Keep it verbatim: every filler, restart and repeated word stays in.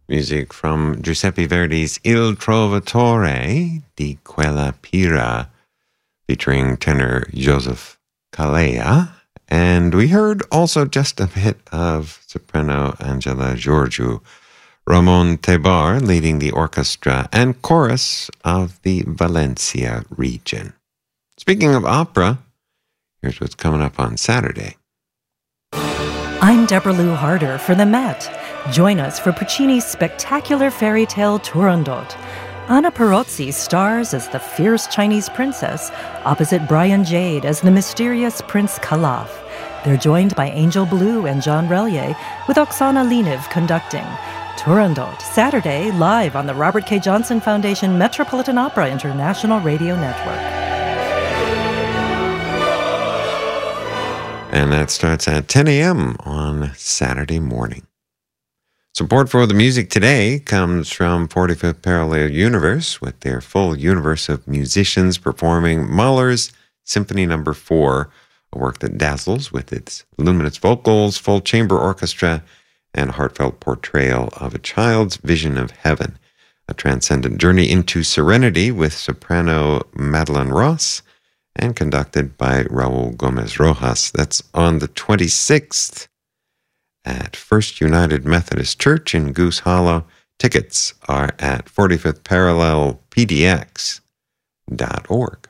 Music from Giuseppe Verdi's Il Trovatore di Quella Pira, featuring tenor Joseph Calleia. And we heard also just a bit of soprano Angela Georgiou, Ramon Tebar leading the orchestra and chorus of the Valencia region. Speaking of opera, here's what's coming up on Saturday. I'm Deborah Lou Harder for the Met. Join us for Puccini's spectacular fairy tale Turandot. Anna Perozzi stars as the fierce Chinese princess, opposite Brian Jade as the mysterious Prince Calaf. They're joined by Angel Blue and John Relier, with Oksana Liniv conducting. Turandot, Saturday, live on the Robert K. Johnson Foundation Metropolitan Opera International Radio Network. And that starts at ten a.m. on Saturday morning. Support for the music today comes from forty-fifth Parallel Universe, with their full universe of musicians performing Mahler's Symphony Number four, a work that dazzles with its luminous vocals, full chamber orchestra, and heartfelt portrayal of a child's vision of heaven. A transcendent journey into serenity with soprano Madeline Ross, and conducted by Raul Gomez Rojas. That's on the twenty-sixth at First United Methodist Church in Goose Hollow. Tickets are at forty-fifth parallel p d x dot org.